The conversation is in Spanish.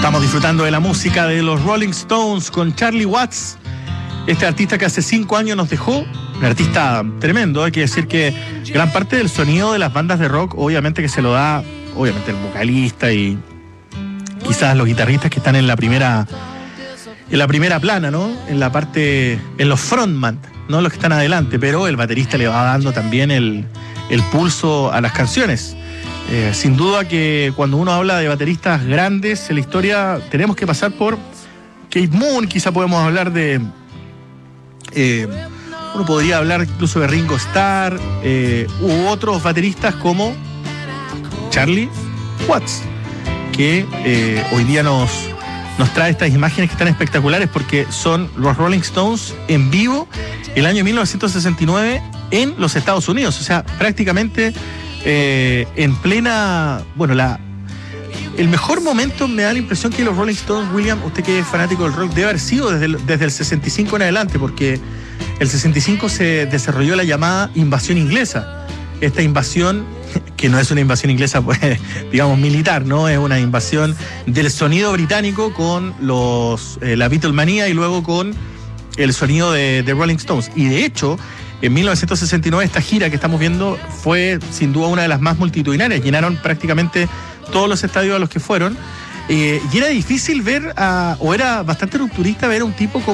Estamos disfrutando de la música de los Rolling Stones con Charlie Watts, este artista que hace 5 años nos dejó, un artista tremendo. Hay que decir que gran parte del sonido de las bandas de rock, obviamente que se lo da, obviamente el vocalista y quizás los guitarristas que están en la primera plana, ¿no? En la parte, en los frontman, no los que están adelante, pero el baterista le va dando también el pulso a las canciones. Sin duda que cuando uno habla de bateristas grandes en la historia, tenemos que pasar por Keith Moon, quizá podemos hablar de... uno podría hablar incluso de Ringo Starr, u otros bateristas como Charlie Watts, que hoy día nos trae estas imágenes que están espectaculares porque son los Rolling Stones en vivo el año 1969 en los Estados Unidos. O sea, prácticamente en plena... Bueno, el mejor momento me da la impresión que los Rolling Stones, William, usted que es fanático del rock, debe haber sido desde el 65 en adelante, porque el 65 se desarrolló la llamada invasión inglesa. Esta invasión, que no es una invasión inglesa, pues, digamos, militar, ¿no? Es una invasión del sonido británico con la Beatlemanía y luego con el sonido de Rolling Stones. Y de hecho, en 1969 esta gira que estamos viendo fue sin duda una de las más multitudinarias. Llenaron prácticamente todos los estadios a los que fueron. Y era difícil ver, o era bastante rupturista ver a un tipo como